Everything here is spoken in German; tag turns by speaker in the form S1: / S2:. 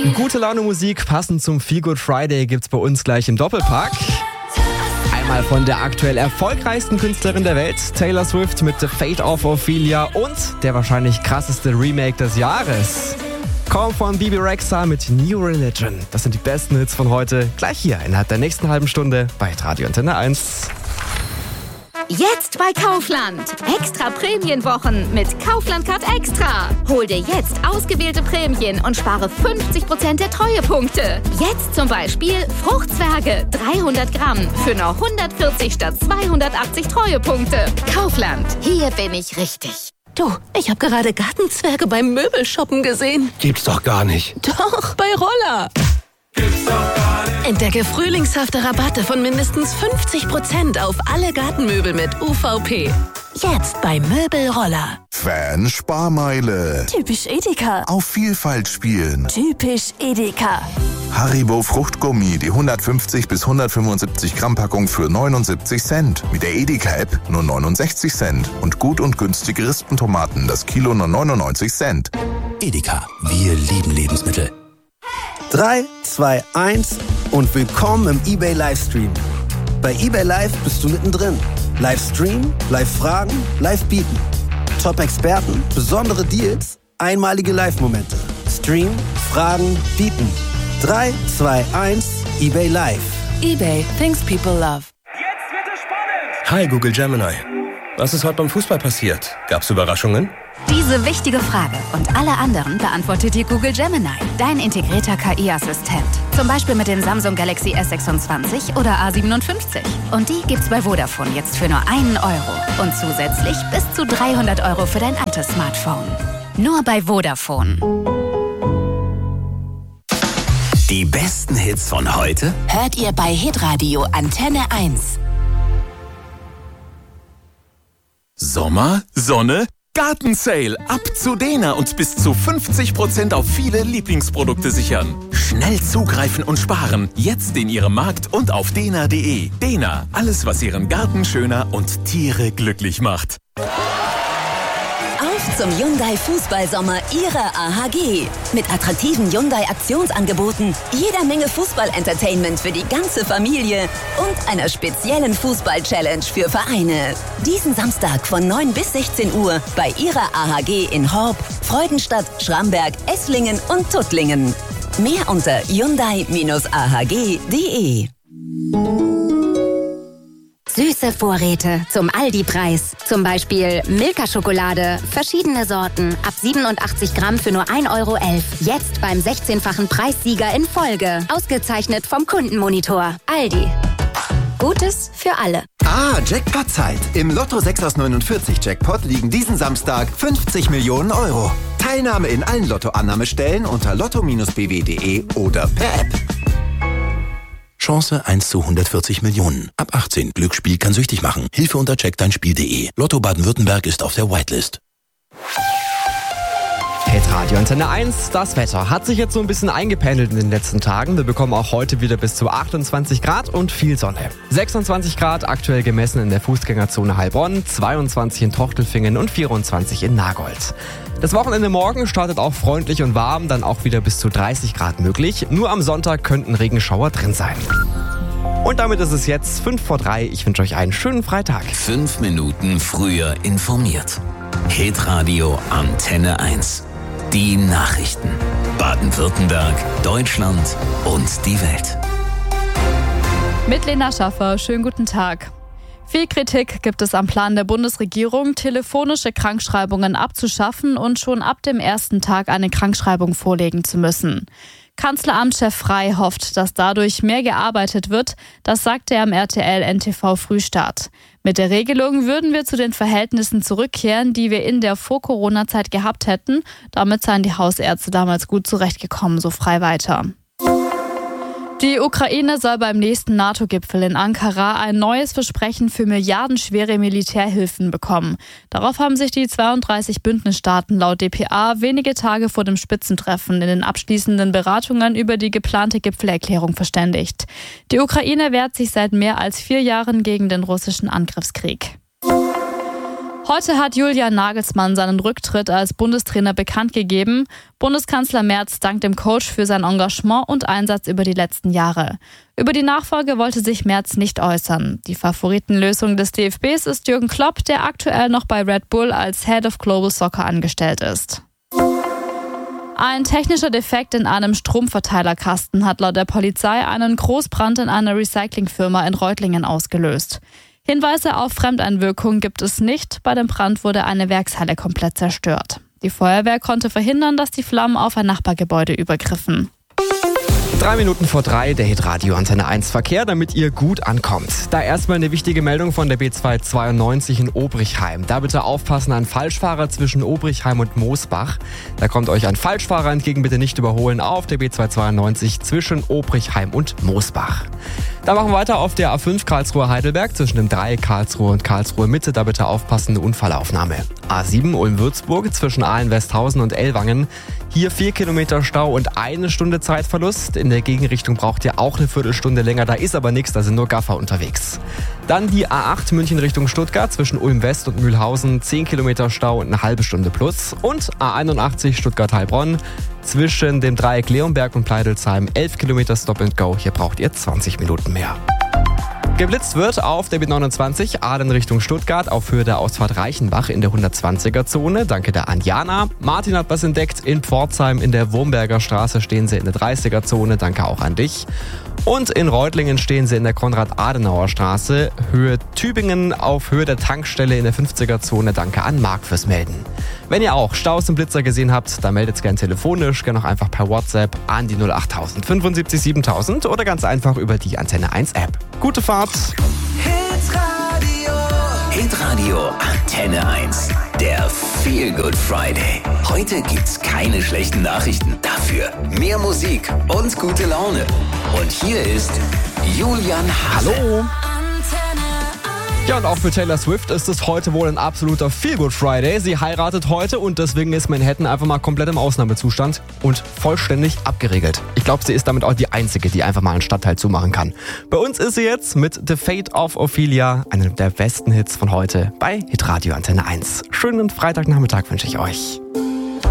S1: Gute Laune Musik, passend zum Feel Good Friday, gibt's bei uns gleich im Doppelpack. Einmal von der aktuell erfolgreichsten Künstlerin der Welt, Taylor Swift mit The Fate of Ophelia und der wahrscheinlich krasseste Remake des Jahres. Kommt von Bebe Rexha mit New Religion. Das sind die besten Hits von heute, gleich hier innerhalb der nächsten halben Stunde bei Radio Antenne 1.
S2: Jetzt bei Kaufland. Extra Prämienwochen mit Kaufland Card Extra. Hol dir jetzt ausgewählte Prämien und spare 50% der Treuepunkte. Jetzt zum Beispiel Fruchtzwerge 300 Gramm für nur 140 statt 280 Treuepunkte. Kaufland, hier bin ich richtig.
S3: Du, ich habe gerade Gartenzwerge beim Möbelshoppen gesehen.
S4: Gibt's doch gar nicht.
S3: Doch, bei Roller.
S4: Gibt's doch gar nicht.
S3: Entdecke frühlingshafte Rabatte von mindestens 50% auf alle Gartenmöbel mit UVP. Jetzt bei Möbelroller.
S5: Fan-Sparmeile.
S3: Typisch Edeka.
S5: Auf Vielfalt spielen.
S3: Typisch Edeka.
S5: Haribo Fruchtgummi, die 150 bis 175 Gramm Packung für 79 Cent. Mit der Edeka-App nur 69 Cent. Und gut und günstige Rispentomaten, das Kilo nur 99 Cent.
S6: Edeka, wir lieben Lebensmittel.
S7: 3, 2, 1 und willkommen im eBay Livestream. Bei eBay Live bist du mittendrin. Livestream, Live-Fragen, Live-Bieten. Top-Experten, besondere Deals, einmalige Live-Momente. Stream, Fragen, Bieten. 3, 2, 1, eBay Live.
S3: eBay, things people love.
S4: Jetzt wird es spannend.
S6: Hi Google Gemini. Was ist heute beim Fußball passiert? Gab's Überraschungen?
S2: Diese wichtige Frage und alle anderen beantwortet dir Google Gemini, dein integrierter KI-Assistent. Zum Beispiel mit dem Samsung Galaxy S26 oder A57. Und die gibt's bei Vodafone jetzt für nur €1. Und zusätzlich bis zu €300 für dein altes Smartphone. Nur bei Vodafone.
S6: Die besten Hits von heute?
S3: Hört ihr bei Hitradio Antenne 1.
S8: Sommer, Sonne, Gartensale. Ab zu Dena und bis zu 50% auf viele Lieblingsprodukte sichern. Schnell zugreifen und sparen. Jetzt in Ihrem Markt und auf dena.de. Dena, alles was Ihren Garten schöner und Tiere glücklich macht.
S9: Auf zum Hyundai Fußballsommer Ihrer AHG. Mit attraktiven Hyundai Aktionsangeboten, jeder Menge Fußball-Entertainment für die ganze Familie und einer speziellen Fußball-Challenge für Vereine. Diesen Samstag von 9 bis 16 Uhr bei Ihrer AHG in Horb, Freudenstadt, Schramberg, Esslingen und Tuttlingen. Mehr unter hyundai-ahg.de.
S2: Süße Vorräte zum Aldi-Preis. Zum Beispiel Milka-Schokolade, verschiedene Sorten, ab 87 Gramm für nur €1,11. Jetzt beim 16-fachen Preissieger in Folge. Ausgezeichnet vom Kundenmonitor. Aldi. Gutes für alle.
S10: Jackpot-Zeit. Im Lotto 6 aus 49 Jackpot liegen diesen Samstag 50 Millionen €. Teilnahme in allen Lottoannahmestellen unter lotto-bw.de oder per App.
S6: Chance 1 zu 140 Millionen. Ab 18. Glücksspiel kann süchtig machen. Hilfe unter checkdeinspiel.de. Lotto Baden-Württemberg ist auf der Whitelist.
S1: Radio Antenne 1, das Wetter hat sich jetzt so ein bisschen eingependelt in den letzten Tagen. Wir bekommen auch heute wieder bis zu 28 Grad und viel Sonne. 26 Grad aktuell gemessen in der Fußgängerzone Heilbronn, 22 in Tochtelfingen und 24 in Nagold. Das Wochenende morgen startet auch freundlich und warm, dann auch wieder bis zu 30 Grad möglich. Nur am Sonntag könnten Regenschauer drin sein. Und damit ist es jetzt 5 vor 3. Ich wünsche euch einen schönen Freitag.
S6: 5 Minuten früher informiert. Hitradio Antenne 1. Die Nachrichten. Baden-Württemberg, Deutschland und die Welt.
S11: Mit Lena Schaffer, schönen guten Tag. Viel Kritik gibt es am Plan der Bundesregierung, telefonische Krankschreibungen abzuschaffen und schon ab dem ersten Tag eine Krankschreibung vorlegen zu müssen. Kanzleramtschef Frey hofft, dass dadurch mehr gearbeitet wird. Das sagte er am RTL-NTV Frühstart. Mit der Regelung würden wir zu den Verhältnissen zurückkehren, die wir in der Vor-Corona-Zeit gehabt hätten. Damit seien die Hausärzte damals gut zurechtgekommen, so Frey weiter. Die Ukraine soll beim nächsten NATO-Gipfel in Ankara ein neues Versprechen für milliardenschwere Militärhilfen bekommen. Darauf haben sich die 32 Bündnisstaaten laut dpa wenige Tage vor dem Spitzentreffen in den abschließenden Beratungen über die geplante Gipfelerklärung verständigt. Die Ukraine wehrt sich seit mehr als 4 Jahren gegen den russischen Angriffskrieg. Heute hat Julian Nagelsmann seinen Rücktritt als Bundestrainer bekannt gegeben. Bundeskanzler Merz dankt dem Coach für sein Engagement und Einsatz über die letzten Jahre. Über die Nachfolge wollte sich Merz nicht äußern. Die Favoritenlösung des DFBs ist Jürgen Klopp, der aktuell noch bei Red Bull als Head of Global Soccer angestellt ist. Ein technischer Defekt in einem Stromverteilerkasten hat laut der Polizei einen Großbrand in einer Recyclingfirma in Reutlingen ausgelöst. Hinweise auf Fremdeinwirkung gibt es nicht. Bei dem Brand wurde eine Werkshalle komplett zerstört. Die Feuerwehr konnte verhindern, dass die Flammen auf ein Nachbargebäude übergriffen.
S1: 3 Minuten vor 3, der Hitradio Antenne 1 Verkehr, damit ihr gut ankommt. Da erstmal eine wichtige Meldung von der B292 in Obrichheim. Da bitte aufpassen, ein Falschfahrer zwischen Obrichheim und Moosbach. Da kommt euch ein Falschfahrer entgegen, bitte nicht überholen auf der B292 zwischen Obrichheim und Moosbach. Da machen wir weiter auf der A5 Karlsruhe-Heidelberg zwischen dem Dreieck Karlsruhe und Karlsruhe Mitte. Da bitte aufpassen, eine Unfallaufnahme. A7 Ulm-Würzburg zwischen Aalen-Westhausen und Ellwangen. Hier 4 Kilometer Stau und 1 Stunde Zeitverlust. In der Gegenrichtung braucht ihr auch eine Viertelstunde länger. Da ist aber nichts, da sind nur Gaffer unterwegs. Dann die A8 München Richtung Stuttgart zwischen Ulm-West und Mühlhausen. 10 Kilometer Stau und eine halbe Stunde plus. Und A81 Stuttgart-Heilbronn zwischen dem Dreieck Leonberg und Pleidelsheim. 11 Kilometer Stop and Go. Hier braucht ihr 20 Minuten mehr. Geblitzt wird auf der B29 Aalen Richtung Stuttgart auf Höhe der Ausfahrt Reichenbach in der 120er-Zone. Danke der Anjana. Martin hat was entdeckt. In Pforzheim in der Wurmberger Straße stehen sie in der 30er-Zone. Danke auch an dich. Und in Reutlingen stehen sie in der Konrad-Adenauer-Straße. Höhe Tübingen auf Höhe der Tankstelle in der 50er-Zone. Danke an Marc fürs Melden. Wenn ihr auch Staus im Blitzer gesehen habt, dann meldet es gerne telefonisch, gerne auch einfach per WhatsApp an die 08000 75 7000 oder ganz einfach über die Antenne 1 App. Gute Fahrt!
S12: Hitradio Antenne 1. Der Feel Good Friday. Heute gibt's keine schlechten Nachrichten. Dafür mehr Musik und gute Laune. Und hier ist Julian Hase.
S1: Hallo! Ja, und auch für Taylor Swift ist es heute wohl ein absoluter Feel-Good Friday. Sie heiratet heute und deswegen ist Manhattan einfach mal komplett im Ausnahmezustand und vollständig abgeriegelt. Ich glaube, sie ist damit auch die Einzige, die einfach mal einen Stadtteil zumachen kann. Bei uns ist sie jetzt mit The Fate of Ophelia, einem der besten Hits von heute bei Hitradio Antenne 1. Schönen Freitagnachmittag wünsche ich euch.